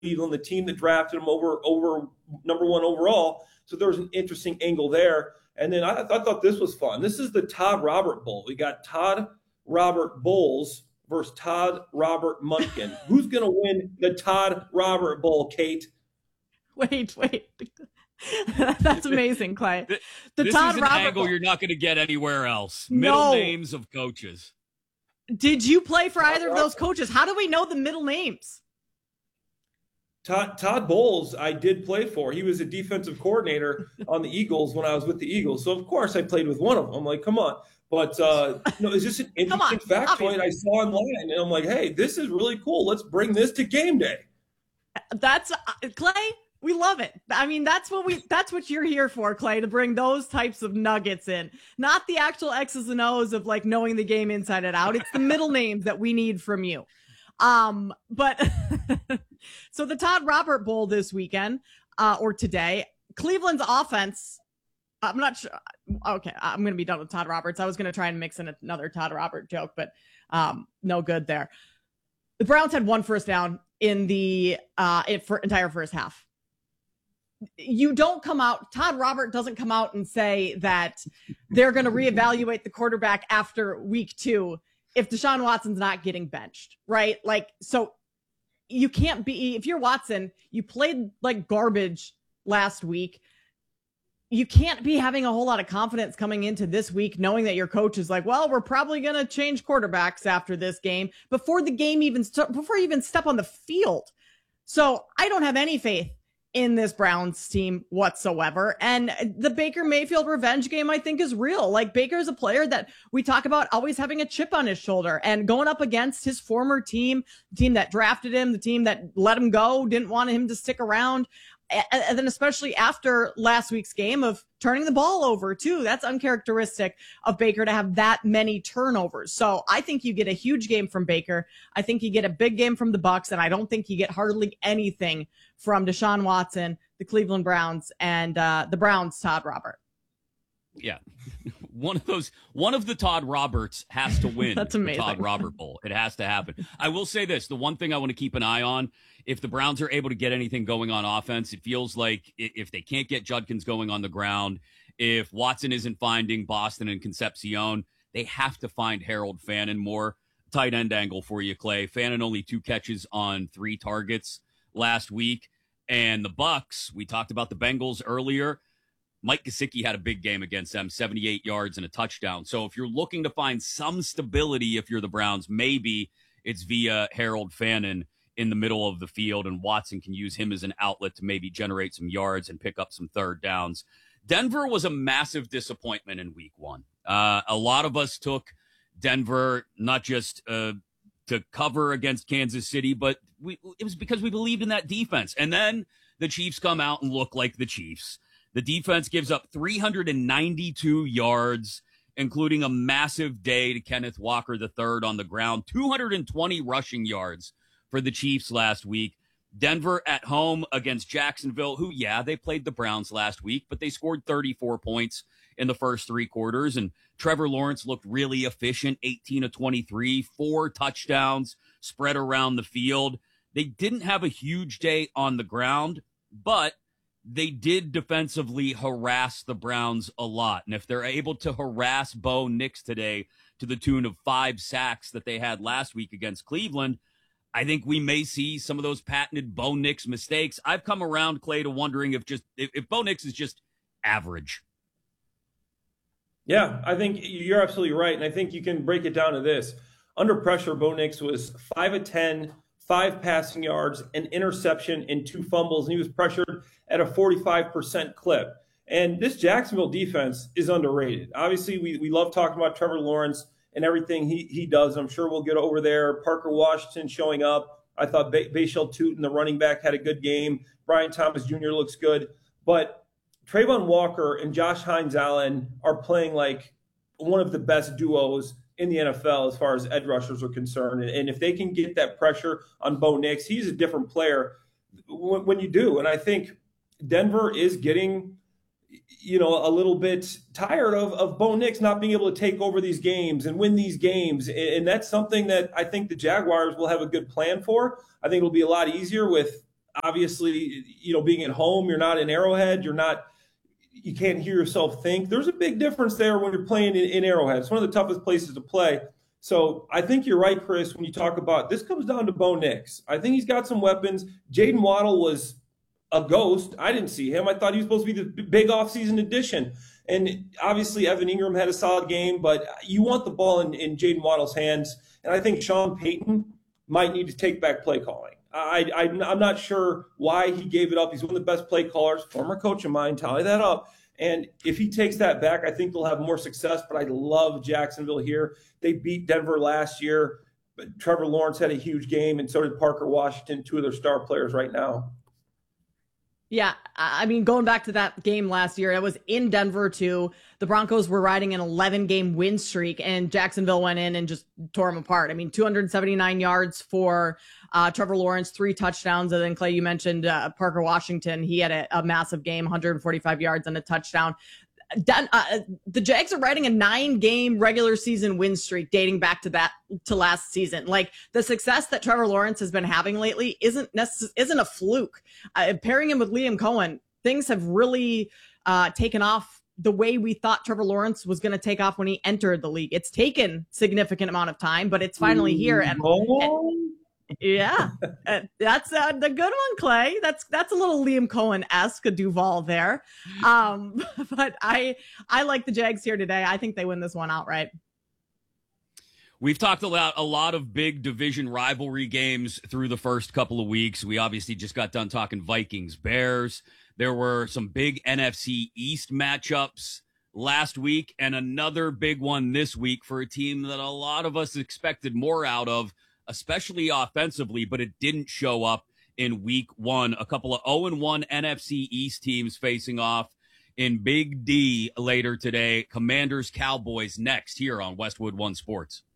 Cleveland, the team that drafted him over number one overall. So there was an interesting angle there. And then I thought this was fun. This is the Todd Robert Bowl. We got Todd Robert Bowles versus Todd Robert Munkin. Who's going to win the Todd Robert Bowl, Kate? Wait. That's amazing, Clay. This Todd is an Robert angle Bowl. you're not going to get anywhere else. Middle names of coaches. Did you play for either of those coaches? How do we know the middle names? Todd Bowles, I did play for. He was a defensive coordinator on the Eagles when I was with the Eagles. So, of course, I played with one of them. I'm like, come on. But it's just an interesting factoid I saw online. And I'm like, hey, this is really cool. Let's bring this to game day. That's Clay. We love it. I mean, that's what you're here for, Clay, to bring those types of nuggets in, not the actual X's and O's of like knowing the game inside and out. It's the middle names that we need from you. But so the Todd Robert Bowl this weekend, or today, Cleveland's offense, I'm not sure. Okay. I'm going to be done with Todd Roberts. I was going to try and mix in another Todd Robert joke, but, no good there. The Browns had one first down in the, entire first half. You don't come out, Todd Robert doesn't come out and say that they're going to reevaluate the quarterback after week 2 if Deshaun Watson's not getting benched, right? Like, so you can't be, if you're Watson, you played like garbage last week. You can't be having a whole lot of confidence coming into this week, knowing that your coach is like, well, we're probably going to change quarterbacks after this game before the game before you even step on the field. So I don't have any faith in this Browns team whatsoever. And the Baker Mayfield revenge game, I think, is real. Like, Baker's a player that we talk about always having a chip on his shoulder and going up against his former team, the team that drafted him, the team that let him go, didn't want him to stick around. And then especially after last week's game of turning the ball over too. That's uncharacteristic of Baker to have that many turnovers. So I think you get a huge game from Baker. I think you get a big game from the Bucs, and I don't think you get hardly anything from Deshaun Watson, the Cleveland Browns, and the Browns' Todd Robert. Yeah. One of the Todd Roberts has to win. That's amazing. The Todd Robert Bowl. It has to happen. I will say this. The one thing I want to keep an eye on, if the Browns are able to get anything going on offense, it feels like if they can't get Judkins going on the ground, if Watson isn't finding Boston and Concepcion, they have to find Harold Fannin more. Tight end angle for you, Clay. Fannin only 2 catches on 3 targets last week. And the Bucs, we talked about the Bengals earlier. Mike Gesicki had a big game against them, 78 yards and a touchdown. So if you're looking to find some stability, if you're the Browns, maybe it's via Harold Fannin in the middle of the field, and Watson can use him as an outlet to maybe generate some yards and pick up some third downs. Denver was a massive disappointment in week 1. A lot of us took Denver not just to cover against Kansas City, but it was because we believed in that defense. And then the Chiefs come out and look like the Chiefs. The defense gives up 392 yards, including a massive day to Kenneth Walker III on the ground, 220 rushing yards for the Chiefs last week. Denver at home against Jacksonville, who, yeah, they played the Browns last week, but they scored 34 points in the first 3 quarters. And Trevor Lawrence looked really efficient, 18 of 23, 4 touchdowns spread around the field. They didn't have a huge day on the ground, but they did defensively harass the Browns a lot. And if they're able to harass Bo Nix today to the tune of 5 sacks that they had last week against Cleveland, I think we may see some of those patented Bo Nix mistakes. I've come around, Clay, to wondering if Bo Nix is just average. Yeah, I think you're absolutely right. And I think you can break it down to this. Under pressure, Bo Nix was 5 of 10, 5 passing yards, an interception, and 2 fumbles. And he was pressured at a 45% clip. And this Jacksonville defense is underrated. Obviously, we love talking about Trevor Lawrence and everything he does. I'm sure we'll get over there. Parker Washington showing up. I thought Bashal Tutin, the running back, had a good game. Brian Thomas Jr. looks good. But Trayvon Walker and Josh Hines-Allen are playing like one of the best duos in the NFL as far as edge rushers are concerned. And if they can get that pressure on Bo Nix, he's a different player when you do. And I think Denver is getting, a little bit tired of Bo Nix not being able to take over these games and win these games. And that's something that I think the Jaguars will have a good plan for. I think it'll be a lot easier with obviously, being at home, you're not in Arrowhead, you can't hear yourself think. There's a big difference there when you're playing in Arrowhead. It's one of the toughest places to play. So I think you're right, Chris, when you talk about this comes down to Bo Nix. I think he's got some weapons. Jaden Waddle was a ghost. I didn't see him. I thought he was supposed to be the big offseason addition. And obviously Evan Ingram had a solid game, but you want the ball in Jaden Waddle's hands. And I think Sean Payton might need to take back play calling. I'm not sure why he gave it up. He's one of the best play callers, former coach of mine, tally that up. And if he takes that back, I think they'll have more success. But I love Jacksonville here. They beat Denver last year. But Trevor Lawrence had a huge game, and so did Parker Washington, two of their star players right now. Yeah, I mean, going back to that game last year, it was in Denver too. The Broncos were riding an 11-game win streak, and Jacksonville went in and just tore them apart. I mean, 279 yards for Trevor Lawrence, 3 touchdowns. And then, Clay, you mentioned Parker Washington. He had a massive game, 145 yards and a touchdown. The Jags are riding a 9-game regular season win streak dating back to last season. Like, the success that Trevor Lawrence has been having lately isn't a fluke. Pairing him with Liam Cohen, things have really taken off the way we thought Trevor Lawrence was going to take off when he entered the league. It's taken significant amount of time, but it's finally here. And yeah, that's the good one, Clay. That's a little Liam Cohen-esque, a Duval there. But I like the Jags here today. I think they win this one outright. We've talked about a lot of big division rivalry games through the first couple of weeks. We obviously just got done talking Vikings, Bears. There were some big NFC East matchups last week and another big one this week for a team that a lot of us expected more out of, especially offensively, but it didn't show up in week 1. A couple of 0-1 NFC East teams facing off in Big D later today. Commanders, Cowboys next here on Westwood One Sports.